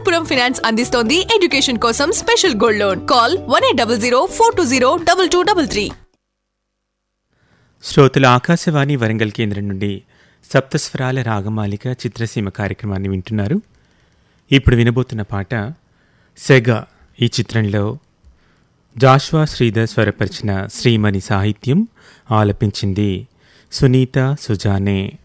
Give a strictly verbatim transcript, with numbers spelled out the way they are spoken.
Manappuram finance అందిస్తోంది education కోసం special gold loan. Call one eight double zero four two zero double two double three. శ్రోతల ఆకాశవాణి వరంగల్ కేంద్రం నుండి సప్తస్వరాల రాగమాలిక చిత్రసీమ కార్యక్రమాన్ని వింటున్నారు. ఇప్పుడు వినబోతున్న పాట సెగ. ఈ చిత్రంలో జాష్వా శ్రీధర్ స్వరపరిచిన శ్రీమణి సాహిత్యం, ఆలపించింది సునీత సుజానే.